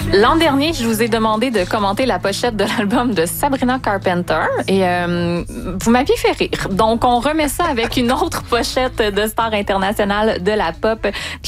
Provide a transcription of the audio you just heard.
L'an dernier, je vous ai demandé de commenter la pochette de l'album de Sabrina Carpenter et vous m'aviez fait rire. Donc, on remet ça avec une autre pochette de star internationale de la pop.